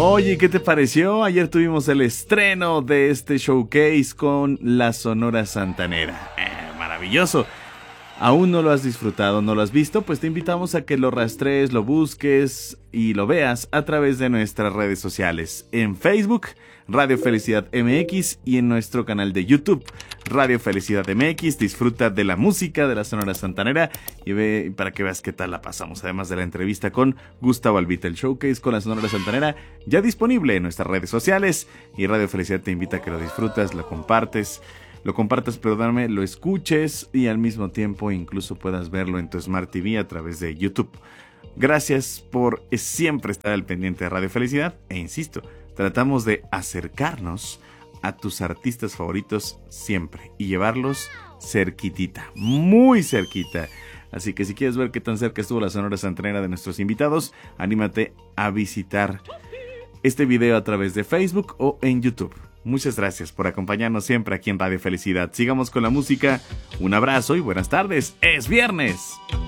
Oye, ¿qué te pareció? Ayer tuvimos el estreno de este showcase con la Sonora Santanera. Maravilloso. ¿Aún no lo has disfrutado, no lo has visto? Pues te invitamos a que lo rastrees, lo busques y lo veas a través de nuestras redes sociales. En Facebook, Radio Felicidad MX, y en nuestro canal de YouTube, Radio Felicidad MX. Disfruta de la música de la Sonora Santanera y ve para que veas qué tal la pasamos. Además de la entrevista con Gustavo Albita, el showcase con la Sonora Santanera, ya disponible en nuestras redes sociales. Y Radio Felicidad te invita a que lo disfrutas, lo compartas, perdóname, lo escuches y al mismo tiempo incluso puedas verlo en tu Smart TV a través de YouTube. Gracias por siempre estar al pendiente de Radio Felicidad e insisto, tratamos de acercarnos a tus artistas favoritos siempre y llevarlos cerquitita, muy cerquita. Así que si quieres ver qué tan cerca estuvo la Sonora Santanera de nuestros invitados, anímate a visitar este video a través de Facebook o en YouTube. Muchas gracias por acompañarnos siempre aquí en Radio Felicidad. Sigamos con la música. Un abrazo y buenas tardes. ¡Es viernes!